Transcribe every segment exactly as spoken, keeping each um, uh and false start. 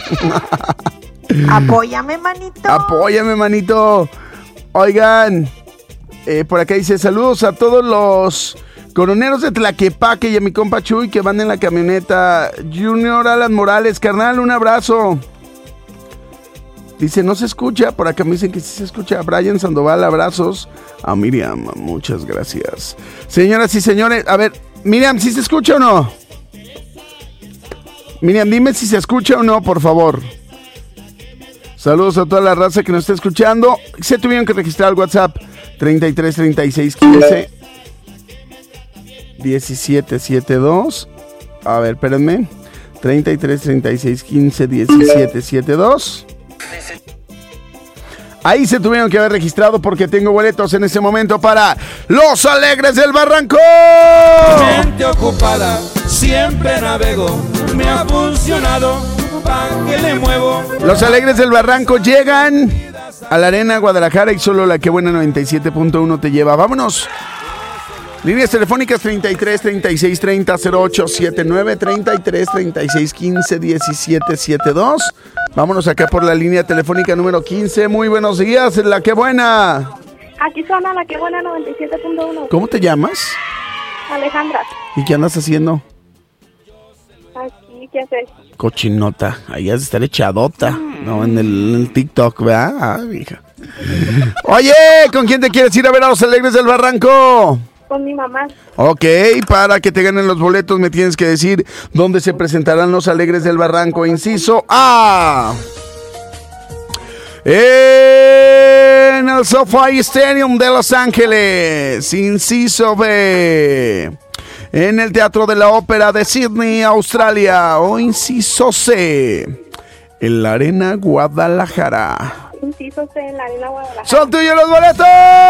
Apóyame, manito. Apóyame, manito. Oigan, eh, por acá dice, saludos a todos los coroneros de Tlaquepaque y a mi compa Chuy que van en la camioneta. Junior Alan Morales, carnal, un abrazo. Dice, no se escucha, por acá me dicen que sí se escucha. Brian Sandoval, abrazos. A Miriam, muchas gracias. Señoras y señores, a ver, Miriam, ¿sí se escucha o no? Miriam, dime si se escucha o no, por favor. Saludos a toda la raza que nos está escuchando. Se tuvieron que registrar el WhatsApp treinta y tres, treinta y seis, quince, diecisiete, setenta y dos. A ver, espérenme. treinta y tres, treinta y seis, quince, diecisiete, setenta y dos. Ahí se tuvieron que haber registrado porque tengo boletos en este momento para Los Alegres del Barranco. Mente ocupada, siempre navego, me ha funcionado, ¿pa' qué le muevo? Los Alegres del Barranco llegan a la Arena Guadalajara y solo la que buena noventa y siete punto uno te lleva. Vámonos. Líneas telefónicas treinta y tres, treinta y seis, treinta, cero ocho setenta y nueve, treinta y tres, treinta y seis, quince, diecisiete, setenta y dos. Vámonos acá por la línea telefónica número quince. Muy buenos días, la que buena. Aquí suena la que buena noventa y siete punto uno. ¿Cómo te llamas? Alejandra. ¿Y qué andas haciendo? Aquí, ¿qué haces? Cochinota, ahí has de estar echadota, no en el, en el TikTok, ¿verdad? Ah, hija. Oye, ¿con quién te quieres ir a ver a Los Alegres del Barranco? Con mi mamá. Ok, para que te ganen los boletos me tienes que decir dónde se presentarán Los Alegres del Barranco. Inciso A. En el SoFi Stadium de Los Ángeles. Inciso B. En el Teatro de la Ópera de Sydney, Australia. O inciso C. En la Arena Guadalajara. Inciso C, en la Arena Guadalajara. ¡Son tuyos los boletos!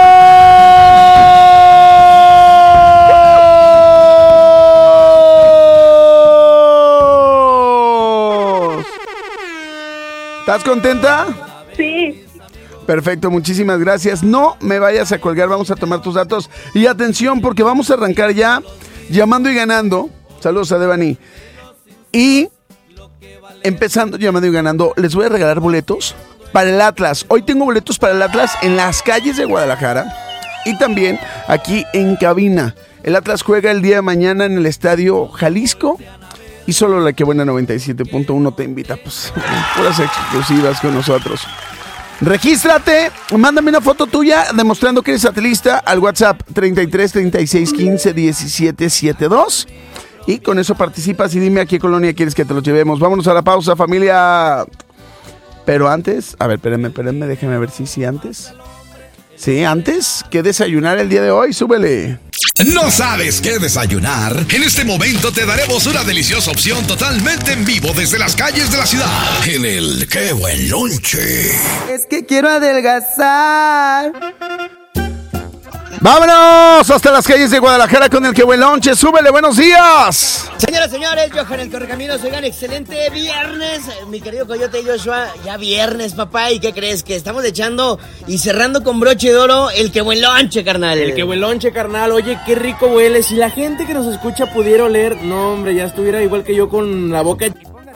¿Estás contenta? Sí. Perfecto, muchísimas gracias. No me vayas a colgar, vamos a tomar tus datos. Y atención, porque vamos a arrancar ya llamando y ganando. Saludos a Devani. Y empezando llamando y ganando, les voy a regalar boletos para el Atlas. Hoy tengo boletos para el Atlas en las calles de Guadalajara y también aquí en cabina. El Atlas juega el día de mañana en el Estadio Jalisco. Y solo la que buena noventa y siete punto uno te invita, pues, puras exclusivas con nosotros. Regístrate, mándame una foto tuya demostrando que eres atlista al WhatsApp treinta y tres, treinta y seis, quince, diecisiete, setenta y dos. Y con eso participas y dime a qué colonia quieres que te lo llevemos. Vámonos a la pausa, familia. Pero antes, a ver, espérenme, espérenme, déjenme ver si, si antes. Sí, antes que desayunar el día de hoy, súbele. ¿No sabes qué desayunar? En este momento te daremos una deliciosa opción totalmente en vivo desde las calles de la ciudad. En el ¡Qué buen lonche! Es que quiero adelgazar. ¡Vámonos hasta las calles de Guadalajara con el ¡Qué buen lonche! ¡Súbele, buenos días! Señoras, señores, Johan el Correcaminos, oigan, excelente viernes, mi querido Coyote Joshua, ya viernes, papá, ¿y qué crees? Que estamos echando y cerrando con broche de oro el ¡Qué buen lonche, carnal! El ¡Qué buen lonche, carnal! Oye, qué rico huele, si la gente que nos escucha pudiera oler, no, hombre, ya estuviera igual que yo con la boca...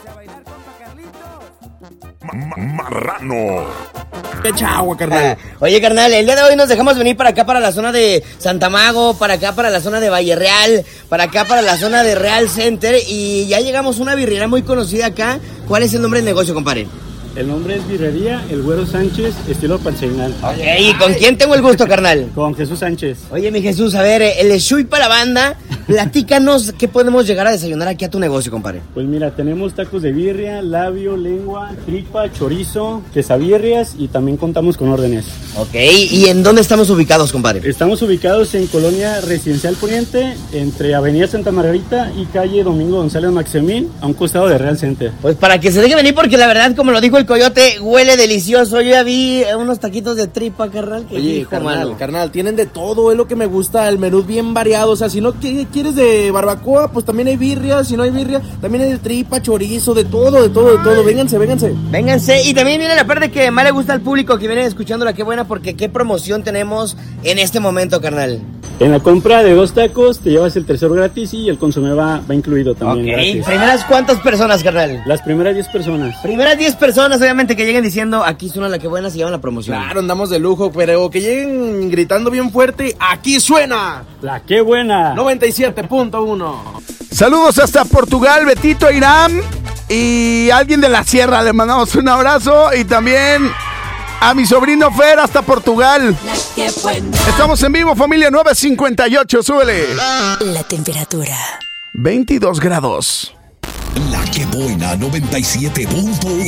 Marrano. Echa agua, carnal. Ah, oye, carnal, el día de hoy nos dejamos venir para acá, para la zona de Santa Mago, para acá, para la zona de Valle Real, para acá, para la zona de Real Center, y ya llegamos a una birrería muy conocida acá. ¿Cuál es el nombre del negocio, compadre? El nombre es Birrería El Güero Sánchez, estilo panseñal. Ok, ¿y con quién tengo el gusto, carnal? Con Jesús Sánchez. Oye, mi Jesús, a ver, el Shui para la banda, platícanos qué podemos llegar a desayunar aquí a tu negocio, compadre. Pues mira, tenemos tacos de birria, labio, lengua, tripa, chorizo, quesabirrias y también contamos con órdenes. Ok, ¿y en dónde estamos ubicados, compadre? Estamos ubicados en Colonia Residencial Poniente, entre Avenida Santa Margarita y calle Domingo González Maximín, a un costado de Real Center. Pues para que se deje venir, porque la verdad, como lo dijo el Coyote, huele delicioso. Yo ya vi unos taquitos de tripa, carnal. Que Oye, hijo, carnal, mano. carnal, tienen de todo, es lo que me gusta, el menú bien variado. O sea, si no quieres de barbacoa, pues también hay birria. Si no hay birria, también hay de tripa, chorizo, de todo, de todo, de todo. Vénganse, vénganse. Vénganse. Y también viene la parte que más le gusta al público que viene escuchando la Qué Buena, porque qué promoción tenemos en este momento, carnal. En la compra de dos tacos te llevas el tercero gratis y el consomé va, va incluido también. Ok, gratis. ¿primeras cuántas personas, carnal? Las primeras diez personas. Primeras diez personas, obviamente, que lleguen diciendo, aquí suena la que buena, se llevan la promoción. Claro, andamos de lujo, pero que lleguen gritando bien fuerte, aquí suena La que buena. noventa y siete punto uno. Saludos hasta Portugal, Betito, Irán y alguien de la sierra. Le mandamos un abrazo y también a mi sobrino Fer hasta Portugal. Estamos en vivo, familia nueve cincuenta y ocho, súbele. La temperatura. veintidós grados. La que buena noventa y siete punto uno.